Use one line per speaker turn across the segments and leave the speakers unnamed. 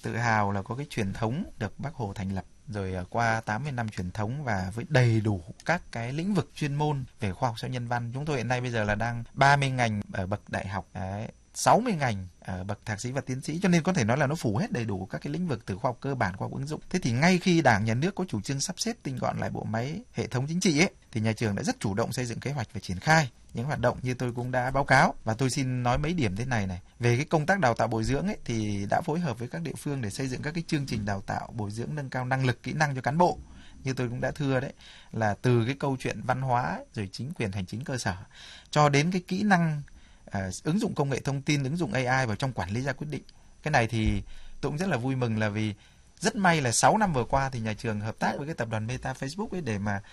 tự hào là có cái truyền thống được Bác Hồ thành lập, rồi qua 80 năm truyền thống và với đầy đủ các cái lĩnh vực chuyên môn về khoa học xã hội nhân văn. Chúng tôi hiện nay bây giờ là đang 30 ngành ở bậc đại học, 60 ngành ở bậc thạc sĩ và tiến sĩ, cho nên có thể nói là nó phủ hết đầy đủ các cái lĩnh vực từ khoa học cơ bản, khoa học ứng dụng. Thế thì ngay khi Đảng, Nhà nước có chủ trương sắp xếp tinh gọn lại bộ máy hệ thống chính trị ấy, thì nhà trường đã rất chủ động xây dựng kế hoạch và triển khai những hoạt động như tôi cũng đã báo cáo. Và tôi xin nói mấy điểm thế này. Về cái công tác đào tạo bồi dưỡng ấy, thì đã phối hợp với các địa phương để xây dựng các cái chương trình đào tạo bồi dưỡng nâng cao năng lực, kỹ năng cho cán bộ. Như tôi cũng đã thưa đấy, là từ cái câu chuyện văn hóa rồi chính quyền hành chính cơ sở cho đến cái kỹ năng ứng dụng công nghệ thông tin, ứng dụng AI vào trong quản lý ra quyết định. Cái này thì tôi cũng rất là vui mừng, là vì rất may là 6 năm vừa qua thì nhà trường hợp tác với cái tập đoàn Meta Facebook ấy để mà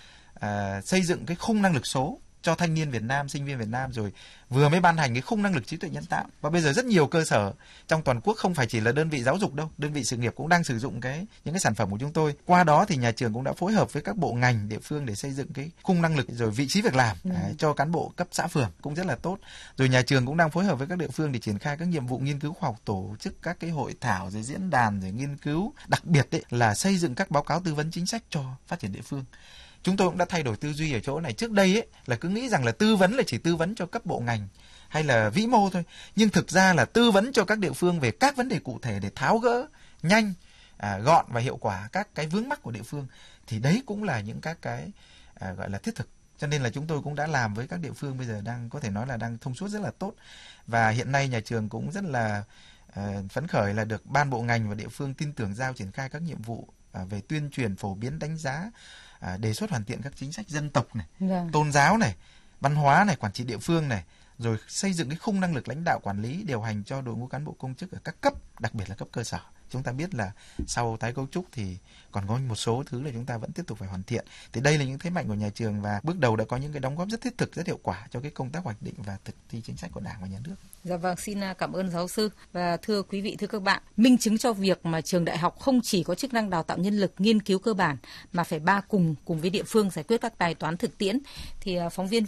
xây dựng cái khung năng lực số cho thanh niên Việt Nam, sinh viên Việt Nam, rồi vừa mới ban hành cái khung năng lực trí tuệ nhân tạo. Và bây giờ rất nhiều cơ sở trong toàn quốc, không phải chỉ là đơn vị giáo dục đâu, đơn vị sự nghiệp cũng đang sử dụng những cái sản phẩm của chúng tôi. Qua đó thì nhà trường cũng đã phối hợp với các bộ ngành địa phương để xây dựng cái khung năng lực rồi vị trí việc làm cho cán bộ cấp xã phường cũng rất là tốt. Rồi nhà trường cũng đang phối hợp với các địa phương để triển khai các nhiệm vụ nghiên cứu khoa học, tổ chức các cái hội thảo rồi diễn đàn rồi nghiên cứu, đặc biệt đấy là xây dựng các báo cáo tư vấn chính sách cho phát triển địa phương. Chúng tôi cũng đã thay đổi tư duy ở chỗ này. Trước đây ấy là cứ nghĩ rằng là tư vấn là chỉ tư vấn cho cấp bộ ngành hay là vĩ mô thôi, nhưng thực ra là tư vấn cho các địa phương về các vấn đề cụ thể để tháo gỡ nhanh, gọn và hiệu quả các cái vướng mắc của địa phương. Thì đấy cũng là những các cái gọi là thiết thực. Cho nên là chúng tôi cũng đã làm với các địa phương, bây giờ đang có thể nói là đang thông suốt rất là tốt. Và hiện nay nhà trường cũng rất là phấn khởi là được ban bộ ngành và địa phương tin tưởng giao triển khai các nhiệm vụ về tuyên truyền, phổ biến, đánh giá, đề xuất hoàn thiện các chính sách dân tộc này, tôn giáo này, văn hóa này, quản trị địa phương này, rồi xây dựng cái khung năng lực lãnh đạo, quản lý, điều hành cho đội ngũ cán bộ công chức ở các cấp, đặc biệt là cấp cơ sở. Chúng ta biết là sau tái cấu trúc thì còn có một số thứ là chúng ta vẫn tiếp tục phải hoàn thiện. Thì đây là những thế mạnh của nhà trường và bước đầu đã có những cái đóng góp rất thiết thực, rất hiệu quả cho cái công tác hoạch định và thực thi chính sách của Đảng và Nhà nước.
Dạ vâng, xin cảm ơn giáo sư. Và thưa quý vị, thưa các bạn, minh chứng cho việc mà trường đại học không chỉ có chức năng đào tạo nhân lực nghiên cứu cơ bản mà phải cùng với địa phương giải quyết các bài toán thực tiễn, thì phóng viên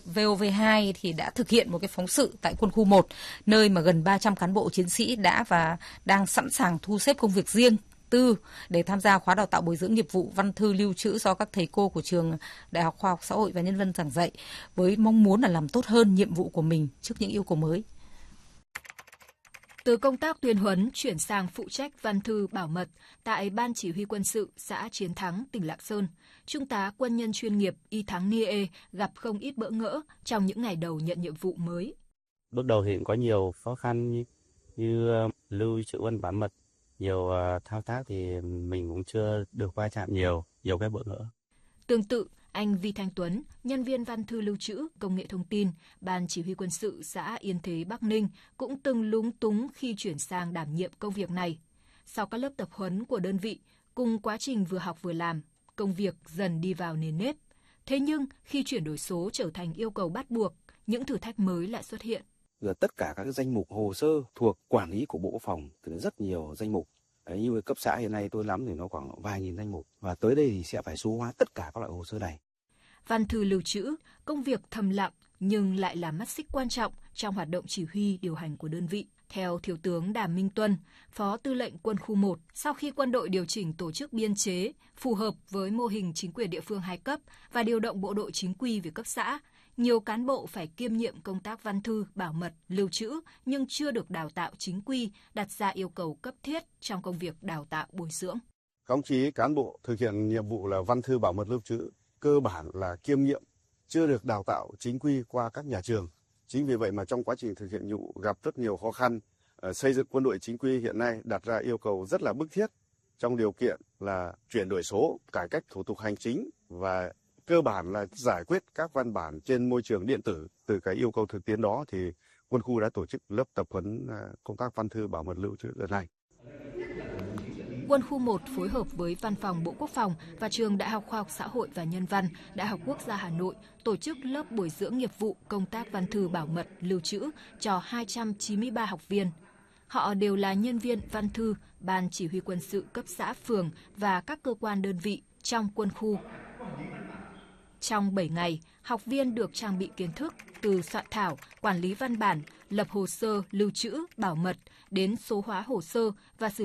VOV2 thì đã thực hiện một cái phóng sự tại quân khu 1, nơi mà gần 300 cán bộ chiến sĩ đã và đang sẵn sàng thu xếp công việc riêng tư để tham gia khóa đào tạo bồi dưỡng nghiệp vụ văn thư lưu trữ do các thầy cô của trường Đại học Khoa học Xã hội và Nhân văn giảng dạy, với mong muốn là làm tốt hơn nhiệm vụ của mình trước những yêu cầu mới.
Từ công tác tuyên huấn chuyển sang phụ trách văn thư bảo mật tại Ban Chỉ huy Quân sự xã Chiến Thắng, tỉnh Lạng Sơn, Trung tá quân nhân chuyên nghiệp Y Thắng Nie gặp không ít bỡ ngỡ trong những ngày đầu nhận nhiệm vụ mới.
Bước đầu thì cũng có nhiều khó khăn như lưu trữ văn bản mật, nhiều thao tác thì mình cũng chưa được va chạm nhiều cái bỡ ngỡ.
Tương tự, anh Vi Thanh Tuấn, nhân viên văn thư lưu trữ công nghệ thông tin, Ban Chỉ huy Quân sự xã Yên Thế, Bắc Ninh cũng từng lúng túng khi chuyển sang đảm nhiệm công việc này. Sau các lớp tập huấn của đơn vị, cùng quá trình vừa học vừa làm, công việc dần đi vào nền nếp. Thế nhưng khi chuyển đổi số trở thành yêu cầu bắt buộc, những thử thách mới lại xuất hiện.
Giờ tất cả các danh mục hồ sơ thuộc quản lý của Bộ Quốc phòng thì rất nhiều danh mục. Đấy, như cấp xã hiện nay tôi nắm thì nó khoảng vài nghìn danh mục, và tới đây thì sẽ phải số hóa tất cả các loại hồ sơ này.
Văn thư lưu trữ, công việc thầm lặng nhưng lại là mắt xích quan trọng trong hoạt động chỉ huy điều hành của đơn vị. Theo Thiếu tướng Đàm Minh Tuân, Phó Tư lệnh Quân khu 1, sau khi quân đội điều chỉnh tổ chức biên chế phù hợp với mô hình chính quyền địa phương 2 cấp và điều động bộ đội chính quy về cấp xã, nhiều cán bộ phải kiêm nhiệm công tác văn thư, bảo mật, lưu trữ nhưng chưa được đào tạo chính quy, đặt ra yêu cầu cấp thiết trong công việc đào tạo bồi dưỡng.
Các đồng chí cán bộ thực hiện nhiệm vụ là văn thư, bảo mật, lưu trữ cơ bản là kiêm nhiệm, chưa được đào tạo chính quy qua các nhà trường. Chính vì vậy mà trong quá trình thực hiện nhiệm vụ gặp rất nhiều khó khăn. Xây dựng quân đội chính quy hiện nay đặt ra yêu cầu rất là bức thiết trong điều kiện là chuyển đổi số, cải cách thủ tục hành chính và cơ bản là giải quyết các văn bản trên môi trường điện tử. Từ cái yêu cầu thực tiễn đó thì quân khu đã tổ chức lớp tập huấn công tác văn thư, bảo mật, lưu trữ lần này.
Quân khu 1 phối hợp với Văn phòng Bộ Quốc phòng và Trường Đại học Khoa học Xã hội và Nhân văn, Đại học Quốc gia Hà Nội tổ chức lớp bồi dưỡng nghiệp vụ công tác văn thư bảo mật lưu trữ cho 293 học viên. Họ đều là nhân viên văn thư, Ban Chỉ huy Quân sự cấp xã, phường và các cơ quan đơn vị trong quân khu. Trong 7 ngày, học viên được trang bị kiến thức từ soạn thảo, quản lý văn bản, lập hồ sơ, lưu trữ, bảo mật đến số hóa hồ sơ và xử